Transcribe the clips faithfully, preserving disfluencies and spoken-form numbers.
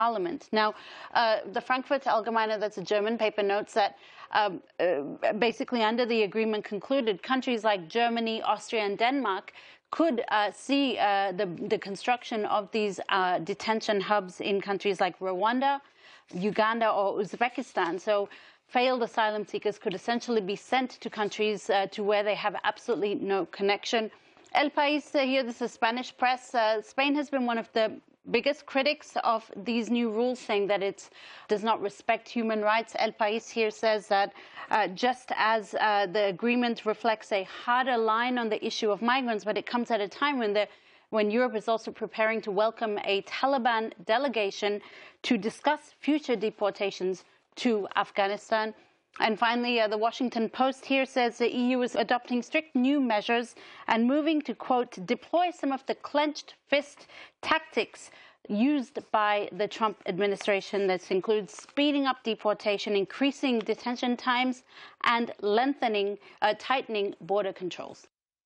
Parliament. Now, uh, the Frankfurt Allgemeine, that's a German paper, notes that um, uh, basically under the agreement concluded, countries like Germany, Austria, and Denmark could uh, see uh, the, the construction of these uh, detention hubs in countries like Rwanda, Uganda, or Uzbekistan. So failed asylum seekers could essentially be sent to countries uh, to where they have absolutely no connection. El País, uh, here, this is Spanish press. Uh, Spain has been one of the biggest critics of these new rules, saying that it does not respect human rights. El País here says that uh, just as uh, the agreement reflects a harder line on the issue of migrants, but it comes at a time when the when Europe is also preparing to welcome a Taliban delegation to discuss future deportations to Afghanistan. And finally, uh, the Washington Post here says the E U is adopting strict new measures and moving to, quote, deploy some of the clenched fist tactics used by the Trump administration. This includes speeding up deportation, increasing detention times, and lengthening, uh, tightening border controls.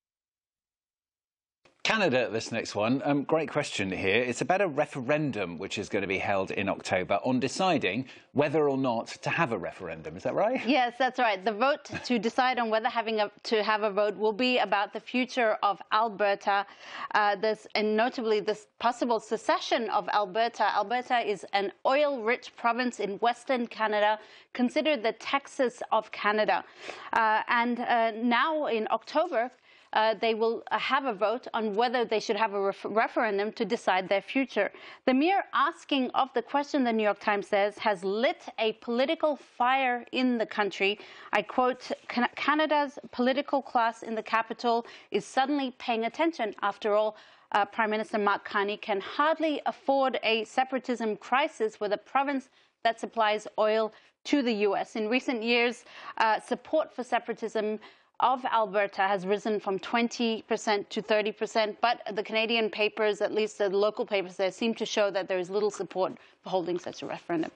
Canada, this next one. Um, great question here. It's about a referendum which is going to be held in October on deciding whether or not to have a referendum. Is that right? Yes, that's right. The vote to decide on whether having a, to have a vote will be about the future of Alberta. Uh, this, and notably, this possible secession of Alberta. Alberta is an oil-rich province in Western Canada, considered the Texas of Canada. Uh, and uh, now in October, Uh, they will uh, have a vote on whether they should have a ref referendum to decide their future. The mere asking of the question, the New York Times says, has lit a political fire in the country. I quote, Canada's political class in the capital is suddenly paying attention. After all, uh, Prime Minister Mark Carney can hardly afford a separatism crisis with a province that supplies oil to the U S. In recent years, uh, support for separatism of Alberta has risen from twenty percent to thirty percent, but the Canadian papers, at least the local papers there, seem to show that there is little support for holding such a referendum.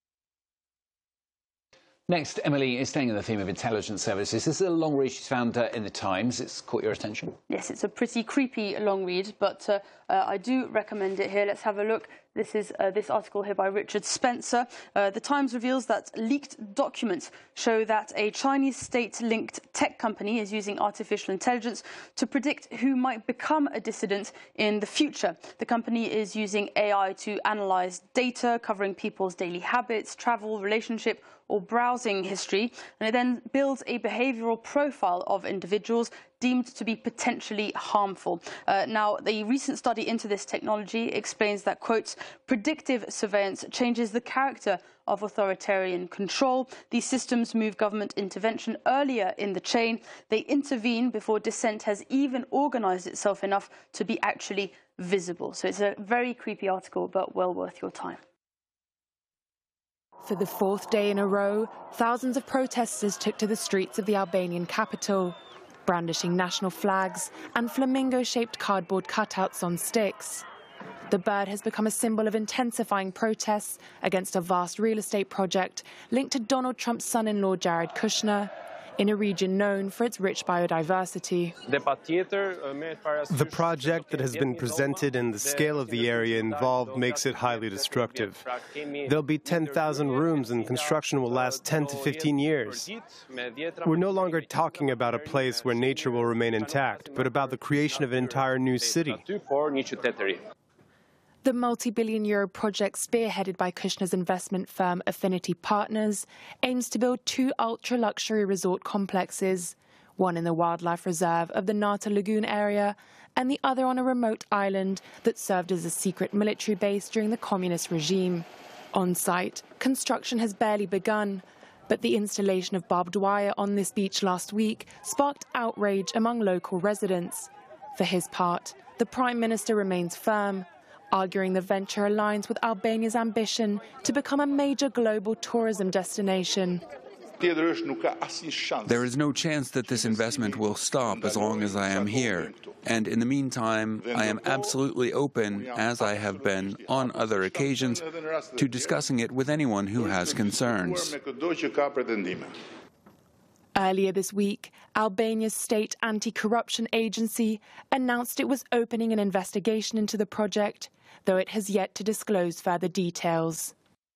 Next, Emily is staying on the theme of intelligence services. This is a long read she's found uh, in the Times. It's caught your attention? Yes, it's a pretty creepy long read, but uh, uh, I do recommend it here. Let's have a look. This is uh, this article here by Richard Spencer. Uh, the Times reveals that leaked documents show that a Chinese state-linked tech company is using artificial intelligence to predict who might become a dissident in the future. The company is using A I to analyze data covering people's daily habits, travel, relationship, or browsing history, and it then builds a behavioral profile of individuals deemed to be potentially harmful. Uh, now, the recent study into this technology explains that, quote, predictive surveillance changes the character of authoritarian control. These systems move government intervention earlier in the chain. They intervene before dissent has even organized itself enough to be actually visible. So it's a very creepy article, but well worth your time. For the fourth day in a row, thousands of protesters took to the streets of the Albanian capital, brandishing national flags and flamingo-shaped cardboard cutouts on sticks. The bird has become a symbol of intensifying protests against a vast real estate project linked to Donald Trump's son-in-law Jared Kushner, in a region known for its rich biodiversity. The project that has been presented and the scale of the area involved makes it highly destructive. There'll be ten thousand rooms and construction will last ten to fifteen years. We're no longer talking about a place where nature will remain intact, but about the creation of an entire new city. The multi-billion euro project spearheaded by Kushner's investment firm Affinity Partners aims to build two ultra-luxury resort complexes, one in the wildlife reserve of the Nata Lagoon area and the other on a remote island that served as a secret military base during the communist regime. On site, construction has barely begun, but the installation of barbed wire on this beach last week sparked outrage among local residents. For his part, the Prime Minister remains firm, arguing the venture aligns with Albania's ambition to become a major global tourism destination. There is no chance that this investment will stop as long as I am here. And in the meantime, I am absolutely open, as I have been on other occasions, to discussing it with anyone who has concerns. Earlier this week, Albania's state anti-corruption agency announced it was opening an investigation into the project, though it has yet to disclose further details.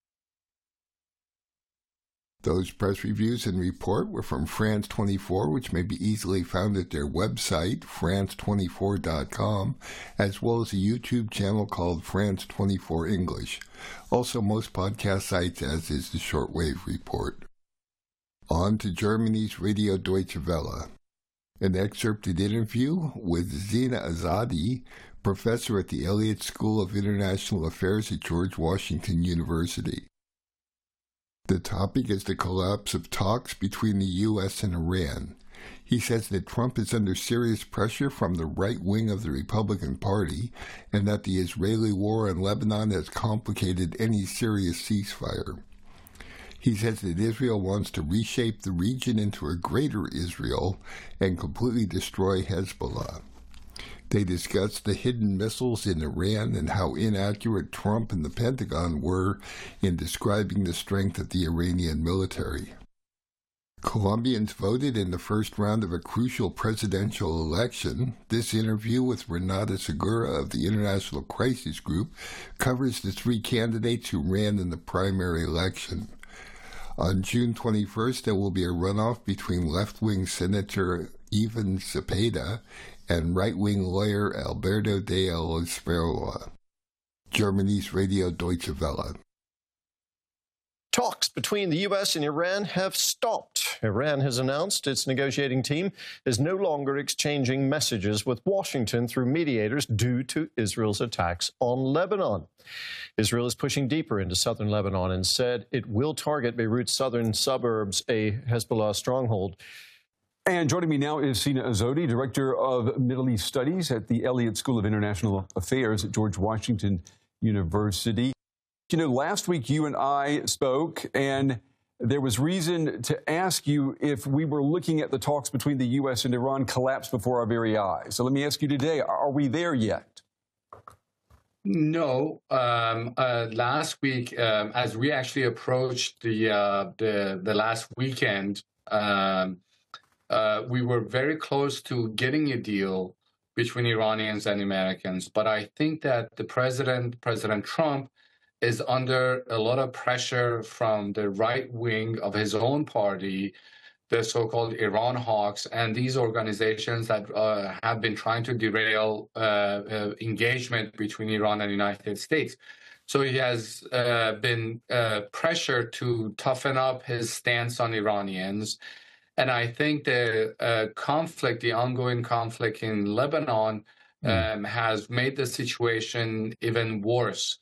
Those press reviews and report were from France twenty-four, which may be easily found at their website, france twenty-four dot com, as well as a YouTube channel called France twenty-four English. Also, most podcast sites, as is the Shortwave Report. On to Germany's Radio Deutsche Welle. An excerpted interview with Zina Azadi, professor at the Elliott School of International Affairs at George Washington University. The topic is the collapse of talks between the U S and Iran. He says that Trump is under serious pressure from the right wing of the Republican Party and that the Israeli war in Lebanon has complicated any serious ceasefire. He says that Israel wants to reshape the region into a greater Israel and completely destroy Hezbollah. They discussed the hidden missiles in Iran and how inaccurate Trump and the Pentagon were in describing the strength of the Iranian military. Colombians voted in the first round of a crucial presidential election. This interview with Renata Segura of the International Crisis Group covers the three candidates who ran in the primary election. On June twenty-first, there will be a runoff between left-wing Senator Ivan Cepeda and right-wing lawyer Alberto de Oliveira. Germany's Radio Deutsche Welle. Talks between the U S and Iran have stopped. Iran has announced its negotiating team is no longer exchanging messages with Washington through mediators due to Israel's attacks on Lebanon. Israel is pushing deeper into southern Lebanon and said it will target Beirut's southern suburbs, a Hezbollah stronghold. And joining me now is Zina Azadi, Director of Middle East Studies at the Elliott School of International Affairs at George Washington University. You know, last week you and I spoke, and there was reason to ask you if we were looking at the talks between the U S and Iran collapse before our very eyes. So let me ask you today, are we there yet? No. Um, uh, last week, um, as we actually approached the, uh, the, the last weekend, um, uh, we were very close to getting a deal between Iranians and Americans. But I think that the president, President Trump, is under a lot of pressure from the right wing of his own party, the so-called Iran hawks, and these organizations that uh, have been trying to derail uh, uh, engagement between Iran and the United States. So he has uh, been uh, pressured to toughen up his stance on Iranians. And I think the uh, conflict, the ongoing conflict in Lebanon, mm. um, has made the situation even worse.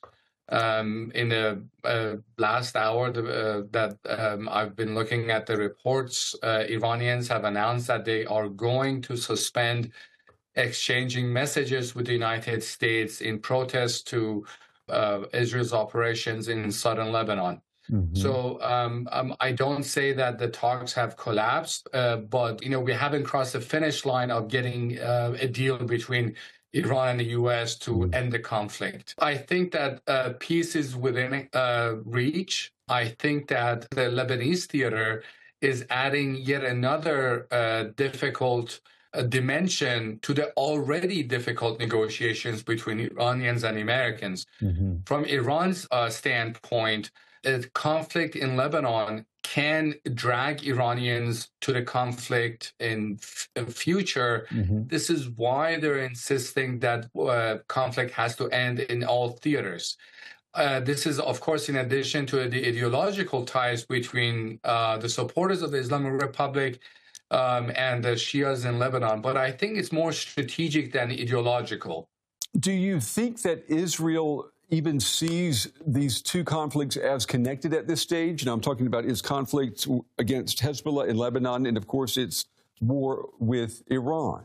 Um, in the uh, last hour the, uh, that um, I've been looking at the reports, uh, Iranians have announced that they are going to suspend exchanging messages with the United States in protest to uh, Israel's operations in southern Lebanon. Mm-hmm. So um, um, I don't say that the talks have collapsed, uh, but you know we haven't crossed the finish line of getting uh, a deal between Iran and the U S to end the conflict. I think that uh, peace is within uh, reach. I think that the Lebanese theater is adding yet another uh, difficult uh, dimension to the already difficult negotiations between Iranians and Americans. Mm-hmm. From Iran's uh, standpoint, the conflict in Lebanon can drag Iranians to the conflict in f- future. Mm-hmm. This is why they're insisting that uh, conflict has to end in all theaters. Uh, this is, of course, in addition to the ideological ties between uh, the supporters of the Islamic Republic um, and the Shias in Lebanon. But I think it's more strategic than ideological. Do you think that Israel even sees these two conflicts as connected at this stage? Now, I'm talking about its conflict against Hezbollah in Lebanon and, of course, its war with Iran.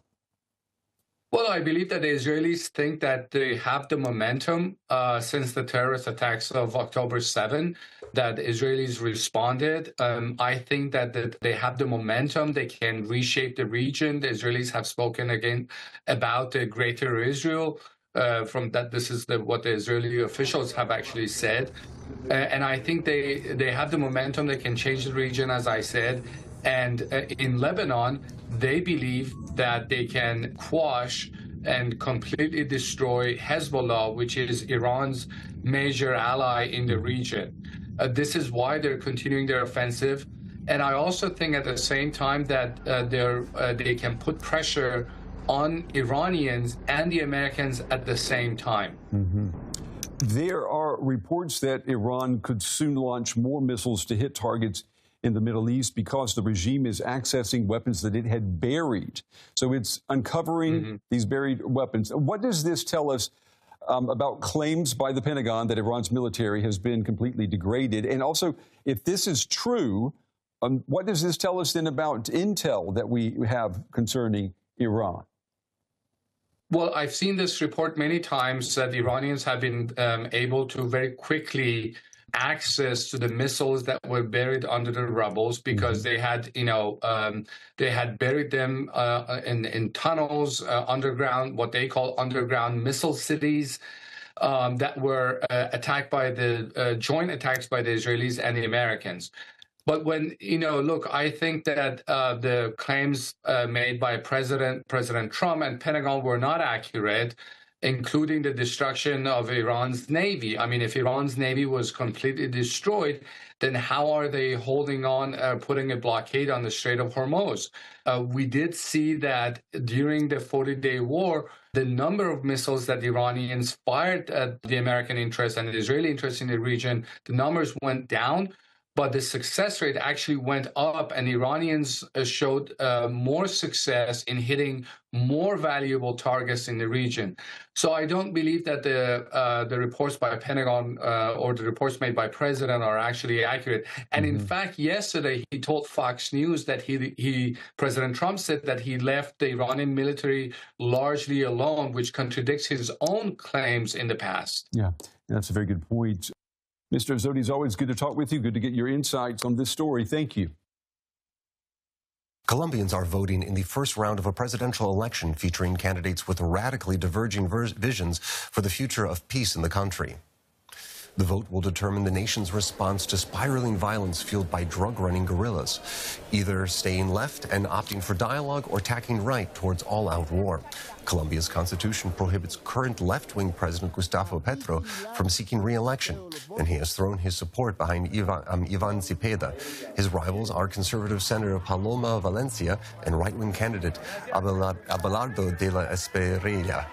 Well, I believe that the Israelis think that they have the momentum uh, since the terrorist attacks of October seventh, that the Israelis responded. Um, I think that, that they have the momentum. They can reshape the region. The Israelis have spoken again about the greater Israel. Uh, from that, this is the, what the Israeli officials have actually said. Uh, and I think they, they have the momentum. They can change the region, as I said. And uh, in Lebanon, they believe that they can quash and completely destroy Hezbollah, which is Iran's major ally in the region. Uh, this is why they're continuing their offensive. And I also think at the same time that uh, they're, uh, they can put pressure on Iranians and the Americans at the same time. Mm-hmm. There are reports that Iran could soon launch more missiles to hit targets in the Middle East because the regime is accessing weapons that it had buried. So it's uncovering mm-hmm. these buried weapons. What does this tell us um, about claims by the Pentagon that Iran's military has been completely degraded? And also, if this is true, um, what does this tell us then about intel that we have concerning Iran? Well, I've seen this report many times that the Iranians have been um, able to very quickly access to the missiles that were buried under the rubbles because mm-hmm. they had, you know, um, they had buried them uh, in, in tunnels uh, underground, what they call underground missile cities um, that were uh, attacked by the uh, joint attacks by the Israelis and the Americans. But when, you know, look, I think that uh, the claims uh, made by President President Trump and Pentagon were not accurate, including the destruction of Iran's Navy. I mean, if Iran's Navy was completely destroyed, then how are they holding on, uh, putting a blockade on the Strait of Hormuz? Uh, we did see that during the forty-day war, the number of missiles that the Iranians fired at the American interest and the Israeli interest in the region, the numbers went down. But the success rate actually went up, and Iranians uh, showed uh, more success in hitting more valuable targets in the region. So I don't believe that the uh, the reports by Pentagon uh, or the reports made by President are actually accurate. And mm-hmm. in fact, yesterday he told Fox News that he he President Trump said that he left the Iranian military largely alone, which contradicts his own claims in the past. Yeah, that's a very good point. Mister Azzoti, it's always good to talk with you. Good to get your insights on this story. Thank you. Colombians are voting in the first round of a presidential election featuring candidates with radically diverging visions for the future of peace in the country. The vote will determine the nation's response to spiraling violence fueled by drug-running guerrillas, either staying left and opting for dialogue or tacking right towards all-out war. Colombia's constitution prohibits current left-wing President Gustavo Petro from seeking re-election, and he has thrown his support behind Ivan, um, Ivan Cepeda. His rivals are conservative Senator Paloma Valencia and right-wing candidate Abelardo de la Espriella.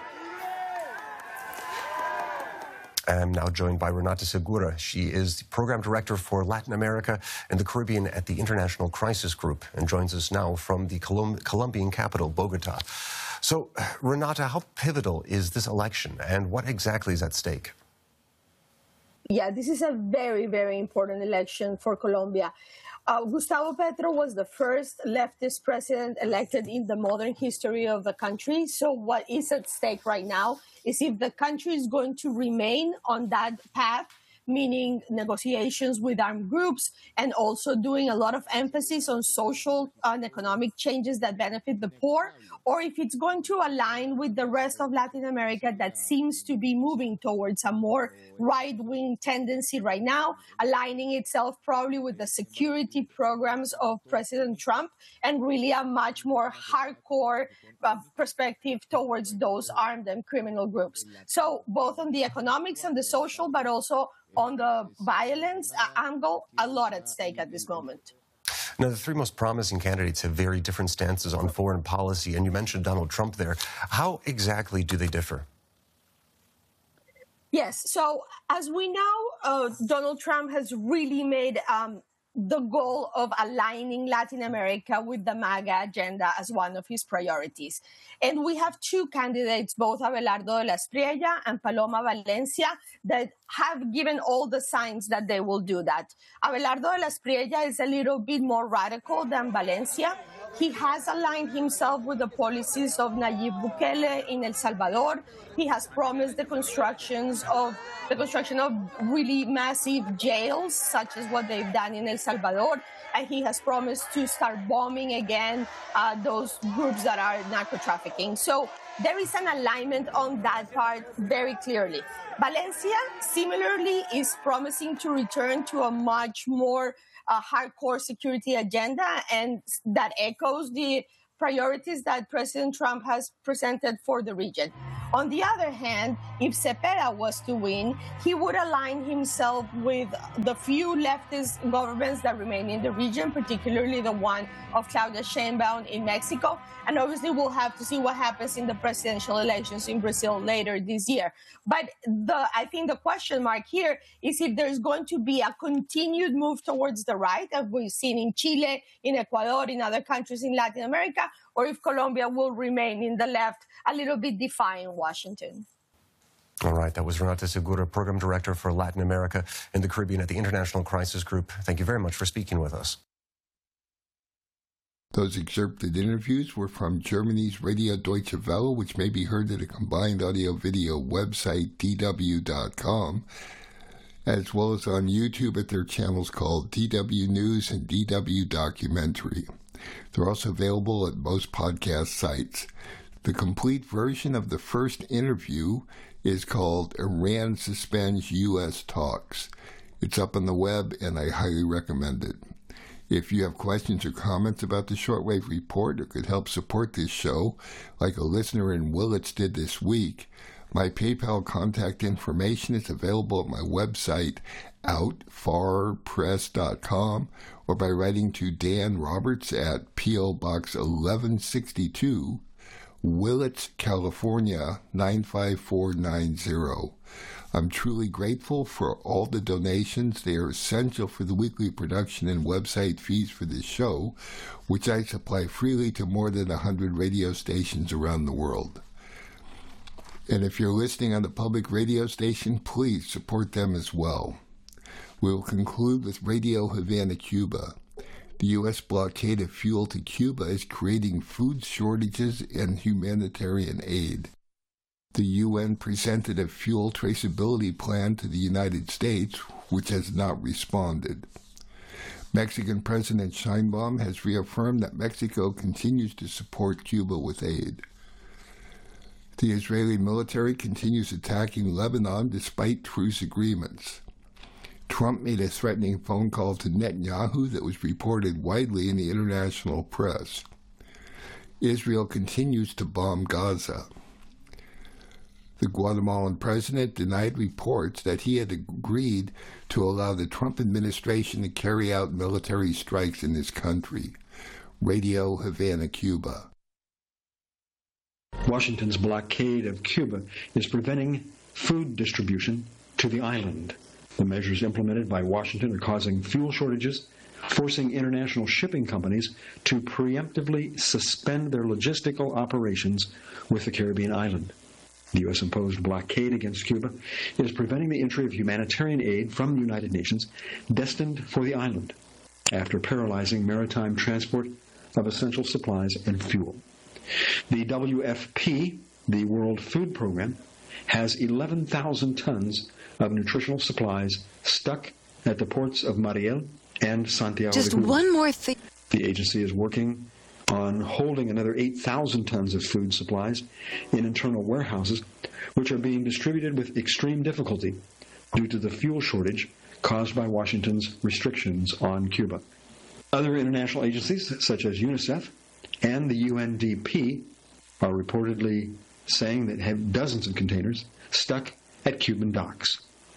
I'm now joined by Renata Segura. She is the Program Director for Latin America and the Caribbean at the International Crisis Group and joins us now from the Colom Colombian capital, Bogota. So, Renata, how pivotal is this election and what exactly is at stake? Yeah, this is a very, very important election for Colombia. Uh, Gustavo Petro was the first leftist president elected in the modern history of the country. So what is at stake right now is if the country is going to remain on that path, meaning negotiations with armed groups and also doing a lot of emphasis on social and economic changes that benefit the poor, or if it's going to align with the rest of Latin America that seems to be moving towards a more right-wing tendency right now, aligning itself probably with the security programs of President Trump and really a much more hardcore uh, perspective towards those armed and criminal groups. So both on the economics and the social, but also on the violence angle, a lot at stake at this moment. Now, the three most promising candidates have very different stances on foreign policy, and you mentioned Donald Trump there. How exactly do they differ? Yes. So, as we know, uh, Donald Trump has really made um, the goal of aligning Latin America with the MAGA agenda as one of his priorities. And we have two candidates, both Abelardo de la Espriella and Paloma Valencia, that have given all the signs that they will do that. Abelardo de la Espriella is a little bit more radical than Valencia. He has aligned himself with the policies of Nayib Bukele in El Salvador. He has promised the constructions of the construction of really massive jails, such as what they've done in El Salvador. And he has promised to start bombing again uh, those groups that are narco trafficking. So there is an alignment on that part very clearly. Valencia, similarly, is promising to return to a much more uh, hardcore security agenda, and that echoes the priorities that President Trump has presented for the region. On the other hand, if Cepeda was to win, he would align himself with the few leftist governments that remain in the region, particularly the one of Claudia Sheinbaum in Mexico. And obviously, we'll have to see what happens in the presidential elections in Brazil later this year. But the, I think the question mark here is if there's going to be a continued move towards the right, as we've seen in Chile, in Ecuador, in other countries in Latin America, or if Colombia will remain in the left, a little bit defying Washington. All right, that was Renata Segura, Program Director for Latin America and the Caribbean at the International Crisis Group. Thank you very much for speaking with us. Those excerpted interviews were from Germany's Radio Deutsche Welle, which may be heard at a combined audio-video website, d w dot com, as well as on YouTube at their channels called D W News and D W Documentary. They're also available at most podcast sites. The complete version of the first interview is called Iran Suspends U S Talks. It's up on the web, and I highly recommend it. If you have questions or comments about the Shortwave Report or could help support this show, like a listener in Willits did this week, my PayPal contact information is available at my website, out far press dot com, or by writing to Dan Roberts at P O Box eleven sixty-two, Willits, California, nine five four nine zero. I'm truly grateful for all the donations. They are essential for the weekly production and website fees for this show, which I supply freely to more than one hundred radio stations around the world. And if you're listening on the public radio station, please support them as well. We will conclude with Radio Havana, Cuba. The U S blockade of fuel to Cuba is creating food shortages and humanitarian aid. The U N presented a fuel traceability plan to the United States, which has not responded. Mexican President Sheinbaum has reaffirmed that Mexico continues to support Cuba with aid. The Israeli military continues attacking Lebanon despite truce agreements. Trump made a threatening phone call to Netanyahu that was reported widely in the international press. Israel continues to bomb Gaza. The Guatemalan president denied reports that he had agreed to allow the Trump administration to carry out military strikes in his country. Radio Havana, Cuba. Washington's blockade of Cuba is preventing food distribution to the island. The measures implemented by Washington are causing fuel shortages, forcing international shipping companies to preemptively suspend their logistical operations with the Caribbean island. The U S imposed blockade against Cuba is preventing the entry of humanitarian aid from the United Nations destined for the island, after paralyzing maritime transport of essential supplies and fuel. The W F P, the World Food Program, has eleven thousand tons of nutritional supplies stuck at the ports of Mariel and Santiago Just de Cuba. one more thing. The agency is working on holding another eight thousand tons of food supplies in internal warehouses, which are being distributed with extreme difficulty due to the fuel shortage caused by Washington's restrictions on Cuba. Other international agencies, such as UNICEF and the U N D P, are reportedly saying that have dozens of containers stuck at Cuban docks.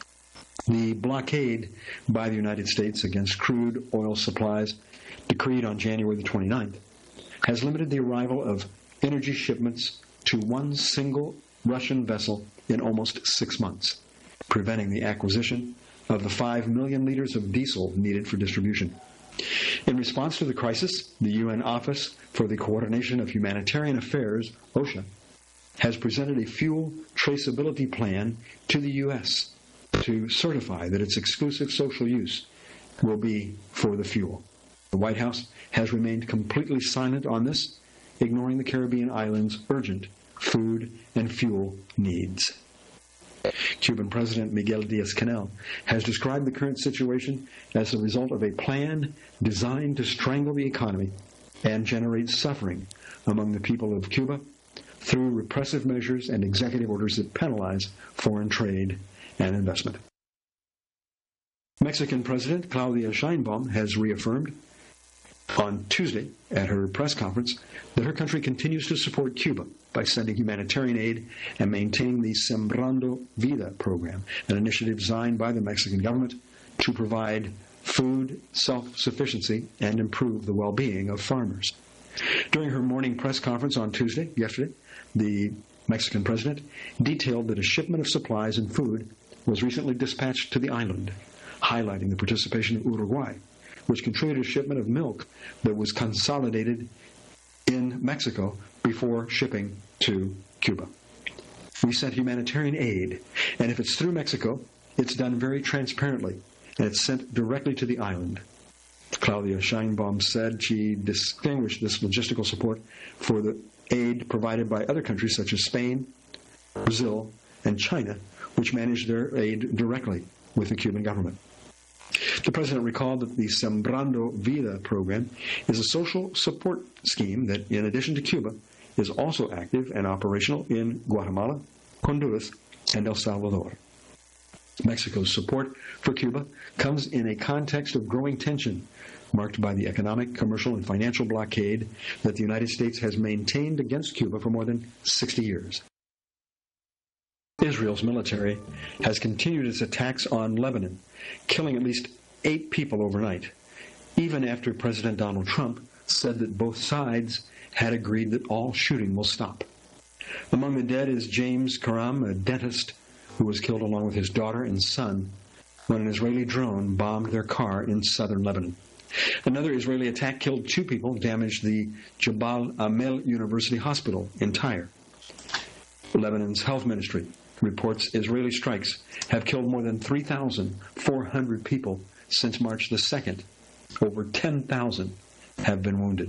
The blockade by the United States against crude oil supplies, decreed on January the twenty-ninth, has limited the arrival of energy shipments to one single Russian vessel in almost six months, preventing the acquisition of the five million liters of diesel needed for distribution. In response to the crisis, the U N Office for the Coordination of Humanitarian Affairs, OSHA, has presented a fuel traceability plan to the U S to certify that its exclusive social use will be for the fuel. The White House has remained completely silent on this, ignoring the Caribbean islands' urgent food and fuel needs. Cuban President Miguel Diaz-Canel has described the current situation as the result of a plan designed to strangle the economy and generate suffering among the people of Cuba through repressive measures and executive orders that penalize foreign trade and investment. Mexican President Claudia Sheinbaum has reaffirmed on Tuesday at her press conference that her country continues to support Cuba by sending humanitarian aid and maintaining the Sembrando Vida program, an initiative designed by the Mexican government to provide food self-sufficiency and improve the well-being of farmers. During her morning press conference on Tuesday, yesterday, the Mexican president detailed that a shipment of supplies and food was recently dispatched to the island, highlighting the participation of Uruguay, which contributed a shipment of milk that was consolidated in Mexico before shipping to Cuba. We sent humanitarian aid, and if it's through Mexico, it's done very transparently, and it's sent directly to the island. Claudia Sheinbaum said she distinguished this logistical support for the aid provided by other countries such as Spain, Brazil, and China, which manage their aid directly with the Cuban government. The president recalled that the Sembrando Vida program is a social support scheme that, in addition to Cuba, is also active and operational in Guatemala, Honduras, and El Salvador. Mexico's support for Cuba comes in a context of growing tension marked by the economic, commercial, and financial blockade that the United States has maintained against Cuba for more than sixty years. Israel's military has continued its attacks on Lebanon, killing at least eight people overnight, even after President Donald Trump said that both sides had agreed that all shooting will stop. Among the dead is James Karam, a dentist who was killed along with his daughter and son when an Israeli drone bombed their car in southern Lebanon. Another Israeli attack killed two people, damaged the Jabal Amel University Hospital in Tyre. Lebanon's health ministry reports Israeli strikes have killed more than three thousand four hundred people since March the second. Over ten thousand have been wounded.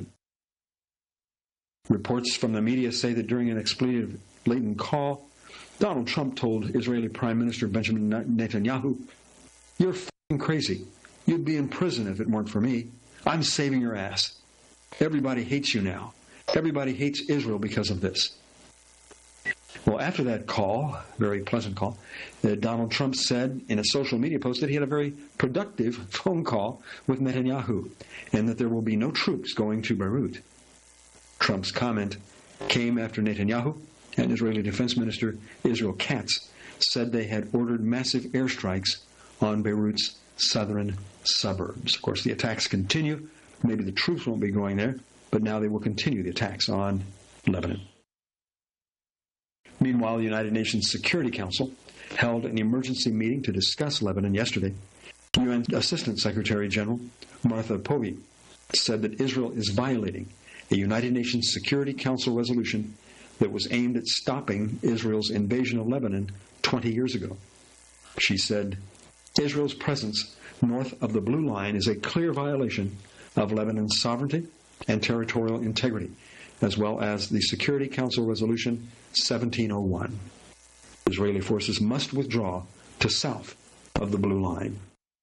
Reports from the media say that during an expletive-laden call, Donald Trump told Israeli Prime Minister Benjamin Netanyahu, "You're f***ing crazy. You'd be in prison if it weren't for me. I'm saving your ass. Everybody hates you now. Everybody hates Israel because of this." Well, after that call, very pleasant call, uh, Donald Trump said in a social media post that he had a very productive phone call with Netanyahu and that there will be no troops going to Beirut. Trump's comment came after Netanyahu and Israeli Defense Minister Israel Katz said they had ordered massive airstrikes on Beirut's southern suburbs. Of course, the attacks continue. Maybe the troops won't be going there, but now they will continue the attacks on Lebanon. Meanwhile, the United Nations Security Council held an emergency meeting to discuss Lebanon yesterday. U N Assistant Secretary General Martha Povey said that Israel is violating a United Nations Security Council resolution that was aimed at stopping Israel's invasion of Lebanon twenty years ago. She said, Israel's presence north of the Blue Line is a clear violation of Lebanon's sovereignty and territorial integrity, as well as the Security Council Resolution seventeen oh one. Israeli forces must withdraw to south of the Blue Line.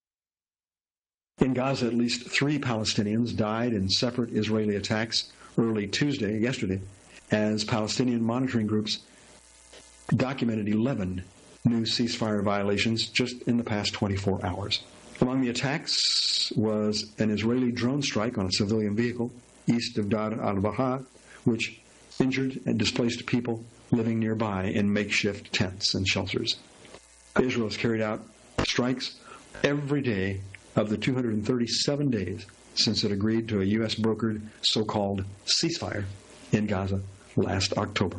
In Gaza, at least three Palestinians died in separate Israeli attacks early Tuesday, yesterday, as Palestinian monitoring groups documented eleven new ceasefire violations just in the past twenty-four hours. Among the attacks was an Israeli drone strike on a civilian vehicle east of Dar al-Baha, which injured and displaced people living nearby in makeshift tents and shelters. Israel has carried out strikes every day of the two hundred thirty-seven days since it agreed to a U S brokered so-called ceasefire in Gaza last October.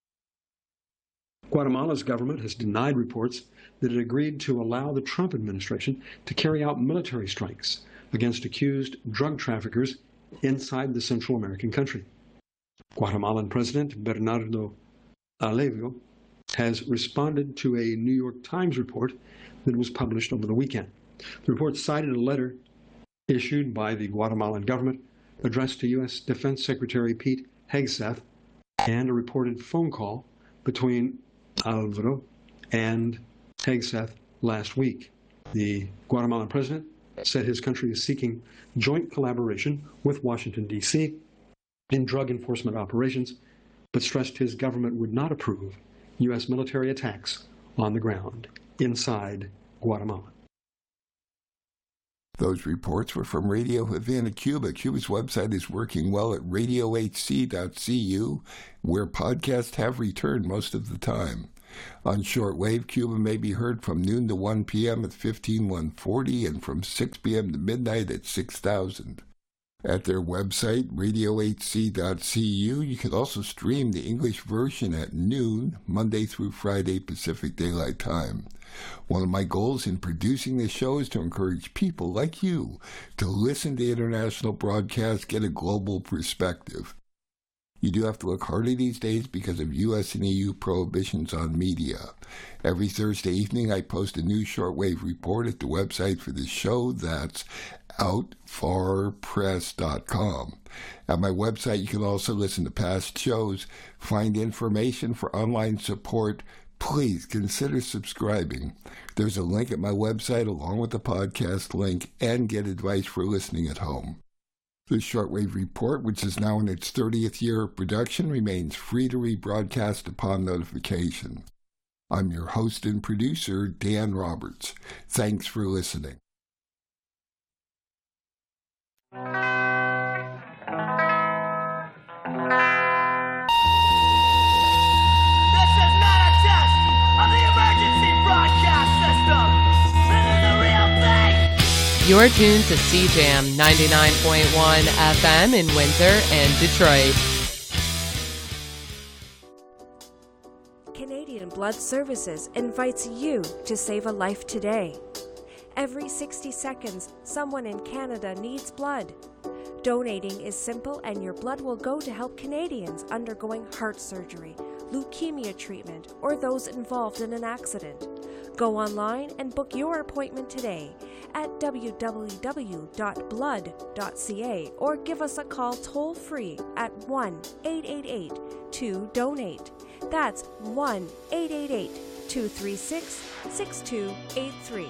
Guatemala's government has denied reports that it agreed to allow the Trump administration to carry out military strikes against accused drug traffickers inside the Central American country. Guatemalan President Bernardo Alevio has responded to a New York Times report that was published over the weekend. The report cited a letter issued by the Guatemalan government addressed to U S Defense Secretary Pete Hegseth and a reported phone call between Alvaro and Hegseth last week. The Guatemalan president said his country is seeking joint collaboration with Washington, D C in drug enforcement operations but stressed his government would not approve U S military attacks on the ground inside Guatemala. Those reports were from Radio Havana, Cuba. Cuba's website is working well at radio h c dot c u, where podcasts have returned most of the time. On shortwave, Cuba may be heard from noon to one p.m. at fifteen one forty and from six p.m. to midnight at six thousand. At their website, radio h c dot c u, you can also stream the English version at noon, Monday through Friday Pacific Daylight Time. One of my goals in producing this show is to encourage people like you to listen to international broadcasts, get a global perspective. You do have to look harder these days because of U S and E U prohibitions on media. Every Thursday evening, I post a new shortwave report at the website for this show. That's out far press dot com. At my website, you can also listen to past shows, find information for online support. Please consider subscribing. There's a link at my website along with the podcast link, and get advice for listening at home. The Shortwave Report, which is now in its thirtieth year of production, remains free to rebroadcast upon notification. I'm your host and producer, Dan Roberts. Thanks for listening. You're tuned to C Jam ninety-nine point one F M in Windsor and Detroit. Canadian Blood Services invites you to save a life today. Every sixty seconds, someone in Canada needs blood. Donating is simple, and your blood will go to help Canadians undergoing heart surgery, leukemia treatment, or those involved in an accident. Go online and book your appointment today at w w w dot blood dot c a or give us a call toll-free at one eight eight eight two donate. That's one eight eight eight two three six six two eight three.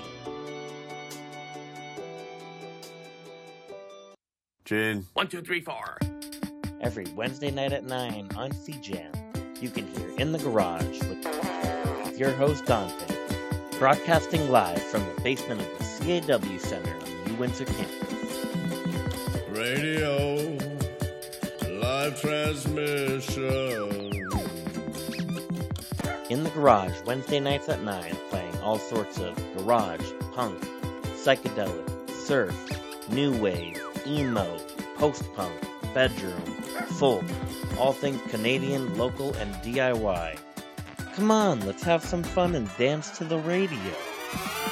Gin. One, two, three, four. Every Wednesday night at nine on C Jam, you can hear In the Garage with, with your host Dante, broadcasting live from the basement of the C A W Center on the U Windsor campus. Radio, live transmission. In the Garage, Wednesday nights at nine, playing all sorts of garage, punk, psychedelic, surf, new wave, emo, post-punk, bedroom, folk, all things Canadian, local, and D I Y. Come on, let's have some fun and dance to the radio.